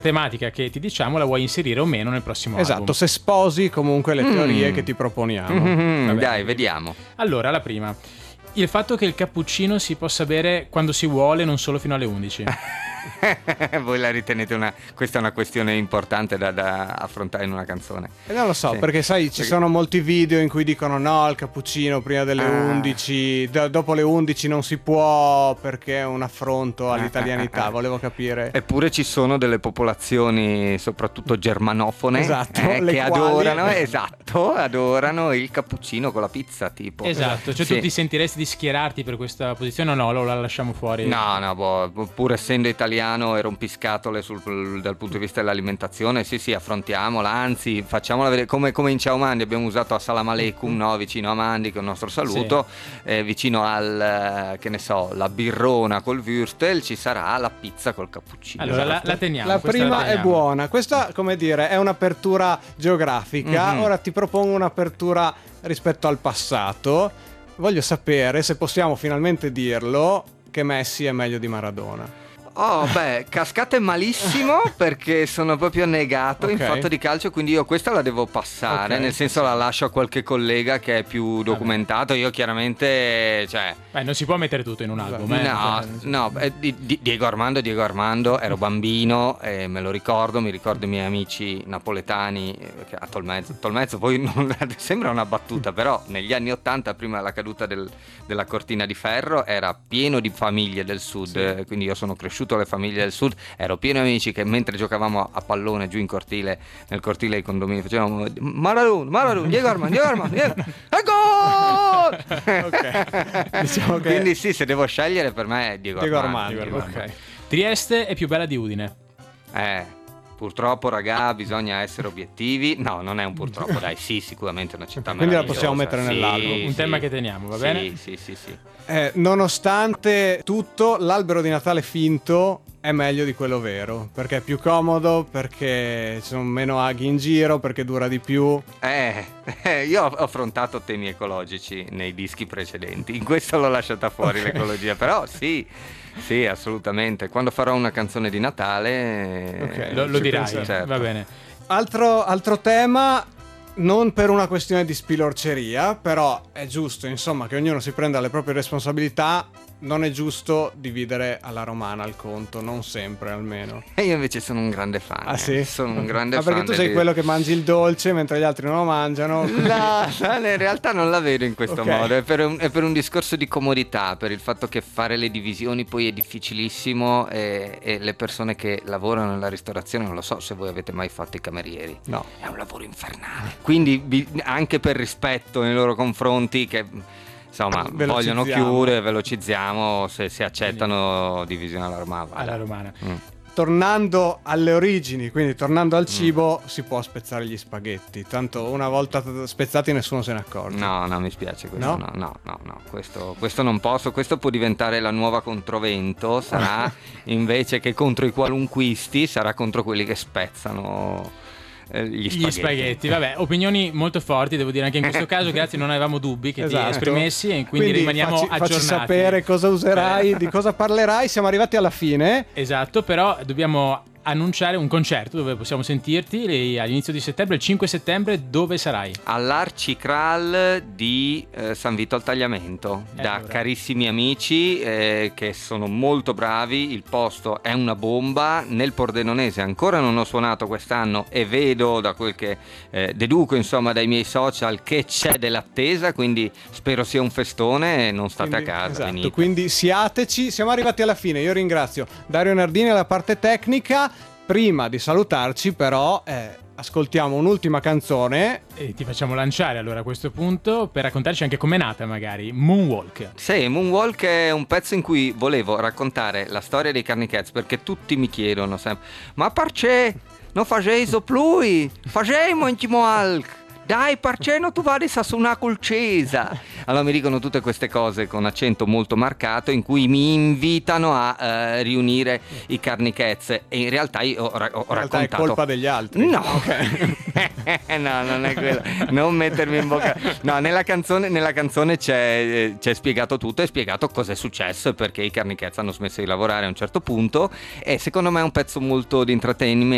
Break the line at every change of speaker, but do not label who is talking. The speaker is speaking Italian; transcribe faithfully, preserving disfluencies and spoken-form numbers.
tematica che ti diciamo la vuoi inserire o meno nel prossimo
esatto,
album.
se sposi comunque le teorie mm. che ti proponiamo.
Mm-hmm, dai, vediamo.
Allora, la prima. Il fatto che il cappuccino si possa bere quando si vuole, non solo fino alle undici.
Voi la ritenete una... Questa è una questione importante da, da affrontare in una canzone.
E non lo so,
sì.
perché sai, ci perché... sono molti video in cui dicono no, il cappuccino prima delle ah. undici, do- dopo le undici non si può perché è un affronto all'italianità. Volevo capire.
Eppure ci sono delle popolazioni, soprattutto germanofone,
esatto,
eh, che
quali...
adorano, esatto, adorano il cappuccino con la pizza, tipo.
Esatto, cioè
sì.
tu ti sentiresti di schierarti per questa posizione o no? Lo la lasciamo fuori?
No, no, boh, pur essendo italiano e rompiscatole sul, dal punto di vista dell'alimentazione, sì sì, affrontiamola, anzi facciamola vedere, come, come in Ciao Mandi abbiamo usato Assalamu alaikum, no? Vicino a Mandi, che è il nostro saluto, sì. eh, vicino al, che ne so, la birrona col würstel ci sarà la pizza col cappuccino.
Allora esatto. la, la teniamo.
La prima
la teniamo.
È buona, questa come dire è un'apertura geografica, mm-hmm. Ora ti propongo un'apertura rispetto al passato. Voglio sapere se possiamo finalmente dirlo che Messi è meglio di Maradona.
Oh beh, cascate malissimo perché sono proprio negato okay. in fatto di calcio, quindi io questa la devo passare, okay. nel senso la lascio a qualche collega che è più documentato. Io chiaramente, cioè
beh, non si può mettere tutto in un album, eh?
No, no, eh, di, di, Diego Armando, Diego Armando, ero bambino e me lo ricordo, mi ricordo i miei amici napoletani eh, a Tolmezzo, Tolmezzo poi non, sembra una battuta, però negli anni ottanta, prima della caduta del, della cortina di ferro, era pieno di famiglie del sud, sì. eh, quindi io sono cresciuto le famiglie del sud, ero pieno di amici che mentre giocavamo a pallone giù in cortile, nel cortile dei condomini, facevamo Maradona, Maradona, Diego Armando, Diego Armando, Diego Armando, okay. Diciamo che... Quindi sì, se devo scegliere per me è Diego,
Diego
Armando,
Armando, Diego Armando.
Okay. Trieste è più bella di Udine.
Eh purtroppo, ragà, bisogna essere obiettivi. No, non è un purtroppo, dai, sì, sicuramente è una città
quindi
meravigliosa.
la possiamo mettere
sì,
nell'album.
Un
sì,
tema che teniamo, va
sì,
bene?
Sì, sì, sì.
Eh, nonostante tutto, l'albero di Natale finto è meglio di quello vero, perché è più comodo, perché ci sono meno aghi in giro, perché dura di più.
Eh, eh io ho affrontato temi ecologici nei dischi precedenti, in questo l'ho lasciata fuori okay. l'ecologia, però sì. Sì, assolutamente. Quando farò una canzone di Natale
okay, lo, lo dirai, certo. Va bene.
Altro, altro tema, non per una questione di spilorceria, però è giusto, insomma, che ognuno si prenda le proprie responsabilità. Non è giusto dividere alla romana il conto, non sempre almeno.
E io invece sono un grande fan.
Ah sì?
Sono un grande
ah,
fan.
perché tu sei
di...
quello che mangi il dolce mentre gli altri non lo mangiano.
No, in realtà non la vedo in questo okay. modo, è per, un, è per un discorso di comodità, per il fatto che fare le divisioni poi è difficilissimo e, e le persone che lavorano nella ristorazione, non lo so se voi avete mai fatto i camerieri.
No.
È un lavoro infernale. Quindi anche per rispetto nei loro confronti che... Insomma, vogliono chiudere, velocizziamo, se si accettano divisione alla romana.
Alla romana.
Mm.
Tornando alle origini, quindi tornando al cibo, mm. si può spezzare gli spaghetti. Tanto una volta spezzati nessuno se ne accorge.
No, no, mi spiace questo.
No,
no, no, no, no. Questo, questo non posso. Questo può diventare la nuova controvento. Sarà invece che contro i qualunquisti, sarà contro quelli che spezzano. Gli spaghetti.
Gli spaghetti, vabbè, opinioni molto forti, devo dire anche in questo caso. Grazie, non avevamo dubbi che
esatto.
ti esprimessi e quindi, quindi rimaniamo
facci,
aggiornati.
Facci sapere cosa userai, di cosa parlerai. Siamo arrivati alla fine.
Esatto, però dobbiamo annunciare un concerto dove possiamo sentirti all'inizio di settembre, il cinque settembre. Dove sarai?
All'Arcicral di eh, San Vito al Tagliamento, eh, da allora. carissimi amici eh, che sono molto bravi. Il posto è una bomba. Nel Pordenonese ancora non ho suonato quest'anno e vedo, da quel che eh, deduco insomma dai miei social, che c'è dell'attesa, quindi spero sia un festone e non state
quindi,
a casa,
esatto,
venite.
Quindi siateci. Siamo arrivati alla fine. Io ringrazio Dario Nardini alla parte tecnica. Prima di salutarci però eh, ascoltiamo un'ultima canzone
e ti facciamo lanciare allora a questo punto per raccontarci anche com'è nata, magari Moonwalk.
Sì, Moonwalk è un pezzo in cui volevo raccontare la storia dei Carnicats, perché tutti mi chiedono sempre: ma perché non facevo più? Facemmo in Moonwalk? Dai, perché non tu vadi a suonare col Cesa? Allora mi dicono tutte queste cose con accento molto marcato, in cui mi invitano a uh, riunire i Carnicats, e in realtà io ho, ho in
realtà
raccontato...
è colpa degli altri.
No,
okay.
No, non è quello, non mettermi in bocca. No, nella canzone, nella canzone c'è, c'è spiegato tutto, è spiegato cosa è successo e perché i Carnicats hanno smesso di lavorare a un certo punto, e secondo me è un pezzo molto di intrattenimento